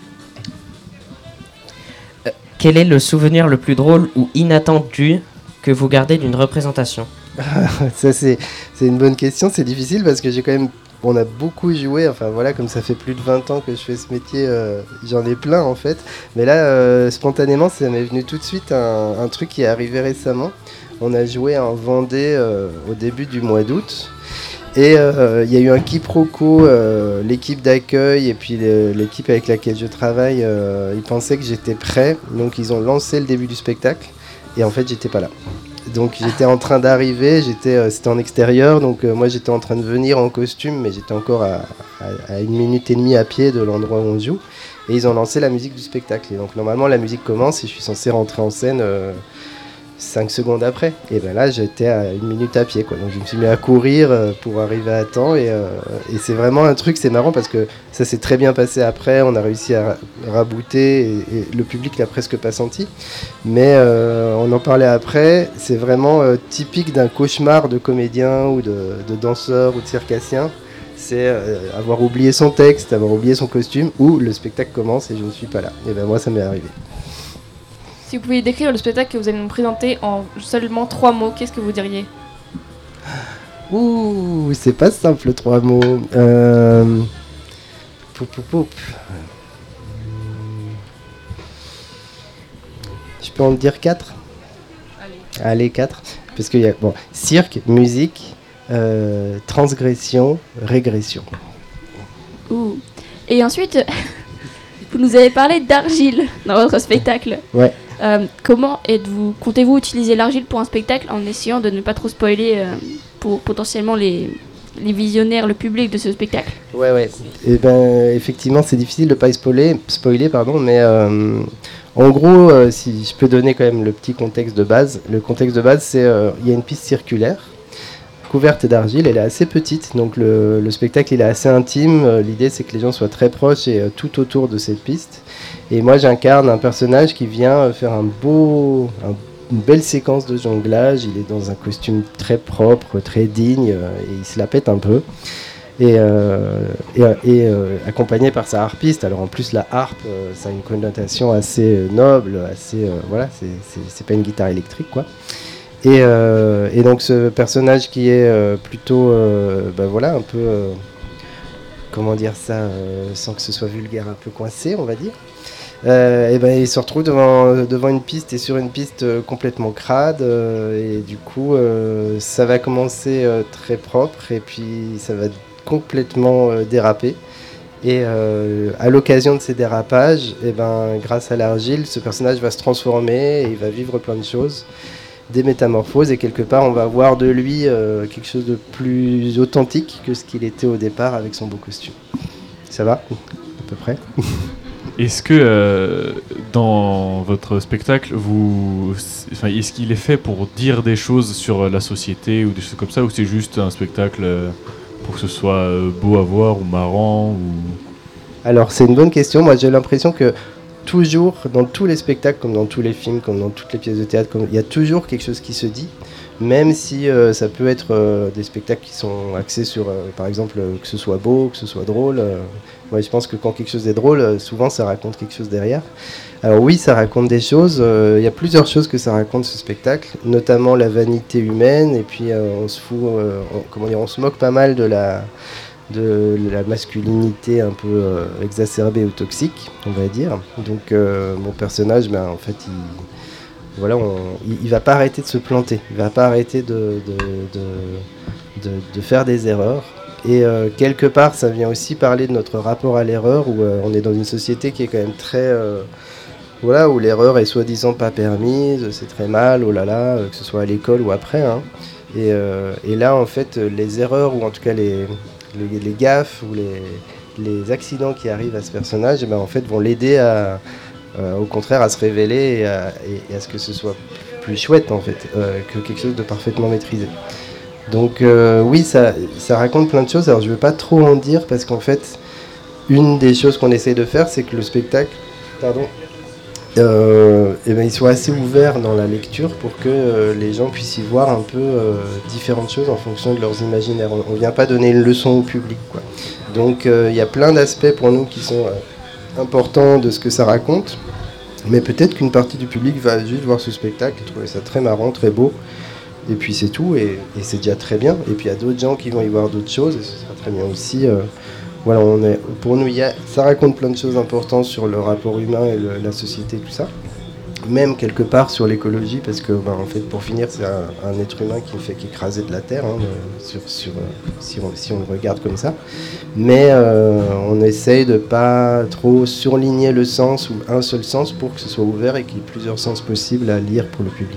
Euh, quel est le souvenir le plus drôle ou inattendu que vous gardez d'une représentation? Ça c'est, c'est une bonne question, c'est difficile parce que j'ai quand même, on a beaucoup joué, enfin voilà, comme ça fait plus de vingt ans que je fais ce métier, euh, j'en ai plein en fait, mais là euh, spontanément ça m'est venu tout de suite un, un truc qui est arrivé récemment. On a joué en Vendée euh, au début du mois d'août, et il euh, y a eu un quiproquo, euh, l'équipe d'accueil et puis le, l'équipe avec laquelle je travaille, euh, ils pensaient que j'étais prêt, donc ils ont lancé le début du spectacle. Et en fait, j'étais pas là. Donc j'étais en train d'arriver, j'étais, euh, c'était en extérieur, donc euh, moi j'étais en train de venir en costume, mais j'étais encore à, à, à une minute et demie à pied de l'endroit où on joue. Et ils ont lancé la musique du spectacle. Et donc normalement la musique commence et je suis censé rentrer en scène euh, cinq secondes après. Et ben là j'étais à une minute à pied, quoi. Donc je me suis mis à courir euh, pour arriver à temps. Et, euh, et c'est vraiment un truc, c'est marrant parce que ça s'est très bien passé après. On a réussi à rabouter et, et le public l'a presque pas senti. Mais euh, on en parlait après. C'est vraiment euh, typique d'un cauchemar de comédien ou de, de danseur ou de circassien. C'est euh, avoir oublié son texte, avoir oublié son costume, ou le spectacle commence et je ne suis pas là. Et ben moi ça m'est arrivé. Si vous pouviez décrire le spectacle que vous allez nous présenter en seulement trois mots, qu'est-ce que vous diriez? Ouh, c'est pas simple, trois mots. Euh... Poup, poup, poup. Je peux en dire quatre? Allez. Allez, quatre. Parce qu'il y a bon, cirque, musique, euh, transgression, régression. Ouh. Et ensuite, vous nous avez parlé d'argile dans votre spectacle. Ouais. Euh, comment êtes-vous, comptez-vous utiliser l'argile pour un spectacle en essayant de ne pas trop spoiler euh, pour potentiellement les, les visionnaires, le public de ce spectacle? Ouais, ouais. Et ben, effectivement, c'est difficile de ne pas spoiler, spoiler, pardon, mais euh, en gros, euh, si je peux donner quand même le petit contexte de base. Le contexte de base, c'est qu'il euh, y a une piste circulaire couverte d'argile, elle est assez petite, donc le, le spectacle il est assez intime. Euh, l'idée c'est que les gens soient très proches et euh, tout autour de cette piste. Et moi j'incarne un personnage qui vient euh, faire un beau, un, une belle séquence de jonglage. Il est dans un costume très propre, très digne, euh, et il se la pète un peu. Et, euh, et, et euh, accompagné par sa harpiste. Alors en plus la harpe, euh, ça a une connotation assez euh, noble, assez euh, voilà, c'est, c'est, c'est pas une guitare électrique quoi. Et, euh, et donc ce personnage qui est euh, plutôt, euh, bah voilà, un peu, euh, comment dire ça, euh, sans que ce soit vulgaire, un peu coincé, on va dire. Euh, et ben il se retrouve devant, devant une piste et sur une piste euh, complètement crade euh, et du coup euh, ça va commencer euh, très propre et puis ça va complètement euh, déraper et euh, à l'occasion de ces dérapages et ben grâce à l'argile ce personnage va se transformer et il va vivre plein de choses, des métamorphoses et quelque part on va voir de lui euh, quelque chose de plus authentique que ce qu'il était au départ avec son beau costume. Ça va à peu près? Est-ce que euh, dans votre spectacle, vous, enfin, est-ce qu'il est fait pour dire des choses sur la société ou des choses comme ça, ou c'est juste un spectacle euh, pour que ce soit euh, beau à voir ou marrant ou... Alors c'est une bonne question. Moi j'ai l'impression que toujours, dans tous les spectacles, comme dans tous les films, comme dans toutes les pièces de théâtre, comme... il y a toujours quelque chose qui se dit, même si euh, ça peut être euh, des spectacles qui sont axés sur, euh, par exemple, euh, que ce soit beau, que ce soit drôle. Euh... Moi je pense que quand quelque chose est drôle, euh, souvent ça raconte quelque chose derrière. Alors oui, ça raconte des choses. Il euh, y a plusieurs choses que ça raconte ce spectacle, notamment la vanité humaine, et puis euh, on se fout, euh, on, comment dire, on se moque pas mal de la... de la masculinité un peu euh, exacerbée ou toxique, on va dire. Donc euh, mon personnage, ben, en fait, il, voilà, on, il, il va pas arrêter de se planter, il va pas arrêter de, de, de, de, de faire des erreurs. Et euh, quelque part, ça vient aussi parler de notre rapport à l'erreur, où euh, on est dans une société qui est quand même très... Euh, voilà, où l'erreur est soi-disant pas permise, c'est très mal, oh là là, euh, que ce soit à l'école ou après. Hein. Et, euh, et là, en fait, les erreurs, ou en tout cas les... Les, les gaffes ou les, les accidents qui arrivent à ce personnage eh ben, en fait, vont l'aider à, euh, au contraire à se révéler et à, et, et à ce que ce soit plus chouette en fait, euh, que quelque chose de parfaitement maîtrisé. Donc euh, oui, ça, ça raconte plein de choses. Alors je ne veux pas trop en dire parce qu'en fait, une des choses qu'on essaie de faire, c'est que le spectacle, pardon, Euh, et ben, ils soient assez ouverts dans la lecture pour que euh, les gens puissent y voir un peu euh, différentes choses en fonction de leurs imaginaires. On ne vient pas donner une leçon au public, quoi. Donc il euh, y a plein d'aspects pour nous qui sont euh, importants de ce que ça raconte, mais peut-être qu'une partie du public va juste voir ce spectacle et trouver ça très marrant, très beau, et puis c'est tout, et, et c'est déjà très bien. Et puis il y a d'autres gens qui vont y voir d'autres choses, et ce sera très bien aussi. Euh, Voilà, on est, pour nous, y a, ça raconte plein de choses importantes sur le rapport humain et le, la société, tout ça. Même quelque part sur l'écologie, parce que, ben, en fait, pour finir, c'est un, un être humain qui ne fait qu'écraser de la terre, hein, sur, sur, si, on, si on le regarde comme ça. Mais euh, on essaye de pas trop surligner le sens ou un seul sens pour que ce soit ouvert et qu'il y ait plusieurs sens possibles à lire pour le public.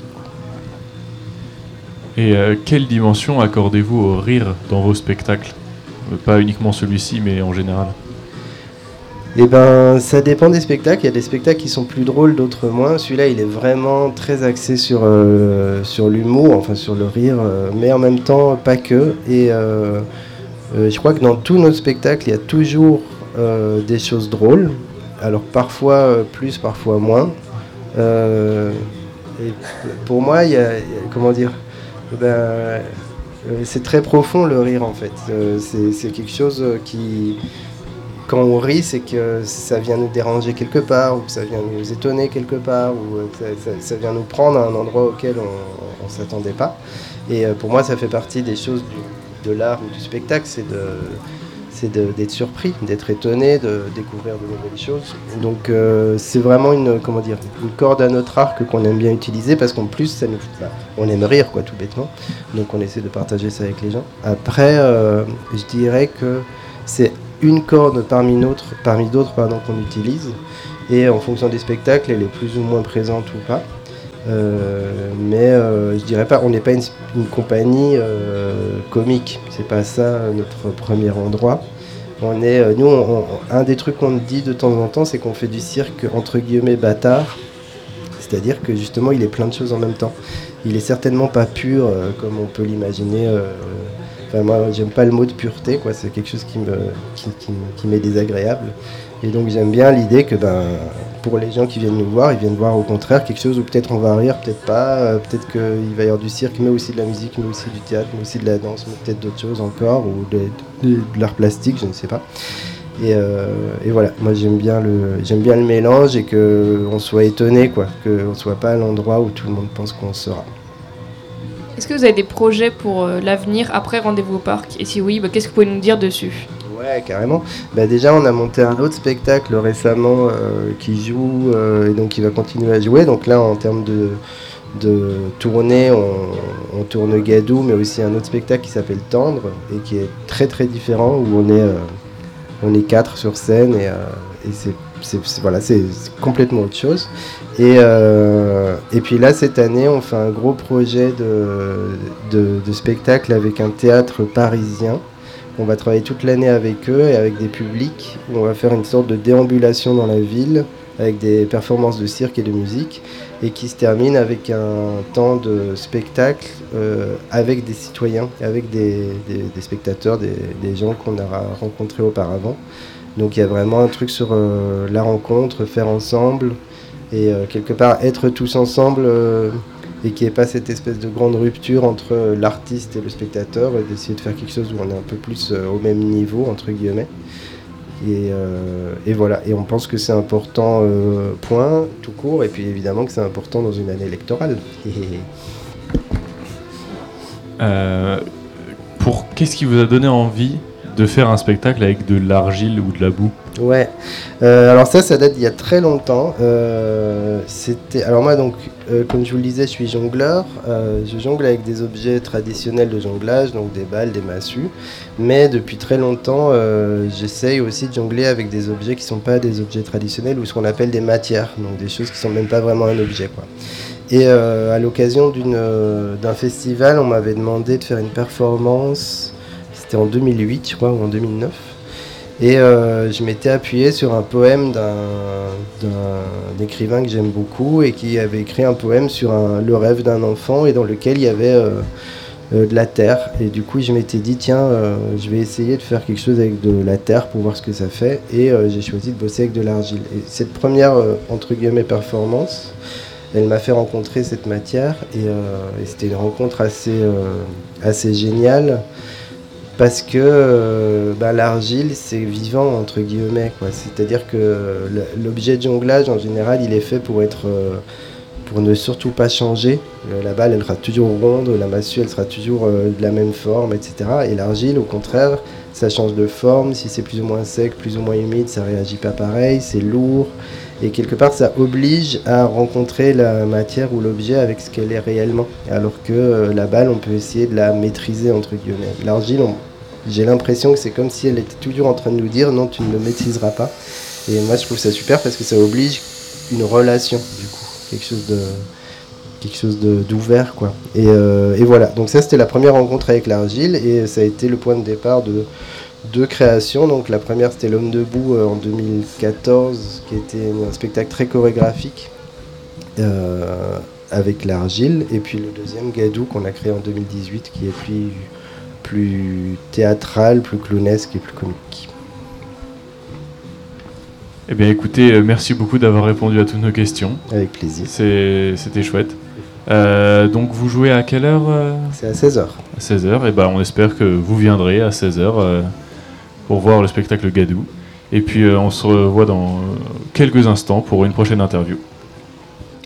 Et euh, quelle dimension accordez-vous au rire dans vos spectacles ? Pas uniquement celui-ci, mais en général. Eh ben, ça dépend des spectacles. Il y a des spectacles qui sont plus drôles, d'autres moins. Celui-là, il est vraiment très axé sur, euh, sur l'humour, enfin sur le rire, euh, mais en même temps, pas que. Et euh, euh, je crois que dans tous nos spectacles, il y a toujours euh, des choses drôles. Alors parfois euh, plus, parfois moins. Euh, et pour moi, il y a, il y a comment dire, ben, euh, c'est très profond le rire en fait. Euh, c'est, c'est quelque chose qui, quand on rit, c'est que ça vient nous déranger quelque part, ou que ça vient nous étonner quelque part, ou que ça, ça, ça vient nous prendre à un endroit auquel on ne s'attendait pas. Et euh, pour moi, ça fait partie des choses du, de l'art ou du spectacle, c'est de... c'est de, d'être surpris, d'être étonné, de découvrir de nouvelles choses. Donc euh, c'est vraiment une, comment dire, une corde à notre arc qu'on aime bien utiliser parce qu'en plus, ça nous, bah, on aime rire, quoi, tout bêtement. Donc on essaie de partager ça avec les gens. Après, euh, je dirais que c'est une corde parmi, notre, parmi d'autres pardon, qu'on utilise. Et en fonction des spectacles, elle est plus ou moins présente ou pas. Euh, mais euh, je dirais pas, on n'est pas une, une compagnie euh, comique, c'est pas ça notre premier endroit. On est, euh, nous, on, on, un des trucs qu'on dit de temps en temps, c'est qu'on fait du cirque entre guillemets bâtard, c'est-à-dire que justement, il est plein de choses en même temps. il est certainement pas pur euh, comme on peut l'imaginer. euh, Enfin, moi, j'aime pas le mot de pureté, quoi. C'est quelque chose qui me, qui, qui, qui m'est désagréable. Et donc, j'aime bien l'idée que, ben, pour les gens qui viennent nous voir, ils viennent voir au contraire quelque chose où peut-être on va rire, peut-être pas, euh, peut-être qu'il va y avoir du cirque, mais aussi de la musique, mais aussi du théâtre, mais aussi de la danse, mais peut-être d'autres choses encore, ou de, de, de l'art plastique, je ne sais pas. Et, euh, et voilà, moi j'aime bien le, j'aime bien le mélange et qu'on soit étonné, quoi, qu'on ne soit pas à l'endroit où tout le monde pense qu'on sera. Est-ce que vous avez des projets pour euh, l'avenir après Rendez-vous au parc? Et si oui, bah, qu'est-ce que vous pouvez nous dire dessus? Ouais, carrément. Bah, déjà, on a monté un autre spectacle récemment euh, qui joue euh, et donc qui va continuer à jouer. Donc là, en termes de, de tournée, on, on tourne Gadou, mais aussi un autre spectacle qui s'appelle Tendre et qui est très très différent où on est, euh, on est quatre sur scène et, euh, et c'est, c'est, c'est, voilà, c'est, c'est complètement autre chose. Et, euh, et puis là, cette année, on fait un gros projet de, de, de spectacle avec un théâtre parisien. On va travailler toute l'année avec eux et avec des publics où on va faire une sorte de déambulation dans la ville avec des performances de cirque et de musique et qui se termine avec un temps de spectacle euh, avec des citoyens, avec des, des, des spectateurs, des, des gens qu'on aura rencontrés auparavant. Donc il y a vraiment un truc sur euh, la rencontre, faire ensemble et euh, quelque part être tous ensemble euh, et qu'il n'y ait pas cette espèce de grande rupture entre euh, l'artiste et le spectateur et d'essayer de faire quelque chose où on est un peu plus euh, au même niveau, entre guillemets. Et, euh, et voilà, et on pense que c'est important, euh, point, tout court, et puis évidemment que c'est important dans une année électorale. Euh, pour qu'est-ce qui vous a donné envie de faire un spectacle avec de l'argile ou de la boue? Ouais, euh, alors ça, ça date d'il y a très longtemps. Euh, c'était, alors moi donc, euh, comme je vous le disais, je suis jongleur. Euh, je jongle avec des objets traditionnels de jonglage, donc des balles, des massues. Mais depuis très longtemps, euh, j'essaye aussi de jongler avec des objets qui ne sont pas des objets traditionnels ou ce qu'on appelle des matières, donc des choses qui ne sont même pas vraiment un objet, quoi. Et euh, à l'occasion d'une, euh, d'un festival, on m'avait demandé de faire une performance. C'était en deux mille huit, je crois, ou en deux mille neuf. Et euh, je m'étais appuyé sur un poème d'un, d'un écrivain que j'aime beaucoup et qui avait écrit un poème sur un, le rêve d'un enfant et dans lequel il y avait euh, euh, de la terre. Et du coup, je m'étais dit, tiens, euh, je vais essayer de faire quelque chose avec de la terre pour voir ce que ça fait. Et euh, j'ai choisi de bosser avec de l'argile. Et cette première, euh, entre guillemets, performance, elle m'a fait rencontrer cette matière. Et, euh, et c'était une rencontre assez, euh, assez géniale. Parce que euh, bah, l'argile, c'est vivant, entre guillemets, quoi. C'est-à-dire que l'objet de jonglage, en général, il est fait pour être, euh, pour ne surtout pas changer. La balle, elle sera toujours ronde, la massue, elle sera toujours euh, de la même forme, et cetera. Et l'argile, au contraire, ça change de forme. Si c'est plus ou moins sec, plus ou moins humide, ça réagit pas pareil, c'est lourd. Et quelque part, ça oblige à rencontrer la matière ou l'objet avec ce qu'elle est réellement. Alors que euh, la balle, on peut essayer de la maîtriser, entre guillemets. L'argile, on... j'ai l'impression que c'est comme si elle était toujours en train de nous dire « non, tu ne le maîtriseras pas ». Et moi, je trouve ça super parce que ça oblige une relation, du coup. Quelque chose de... quelque chose de, d'ouvert, quoi. Et, euh, et voilà. Donc ça, c'était la première rencontre avec l'argile et ça a été le point de départ de... deux créations. Donc la première, c'était L'Homme debout euh, en deux mille quatorze, qui était un spectacle très chorégraphique euh, avec l'argile. Et puis le deuxième, Gadou, qu'on a créé en deux mille dix-huit, qui est plus, plus théâtral, plus clownesque et plus comique. Eh bien écoutez, euh, merci beaucoup d'avoir répondu à toutes nos questions. Avec plaisir. C'est, c'était chouette. Euh, donc vous jouez à quelle heure euh C'est à seize heures. À seize heures, et ben on espère que vous viendrez à seize heures euh, pour voir le spectacle Gadou. Et puis euh, on se revoit dans euh, quelques instants pour une prochaine interview.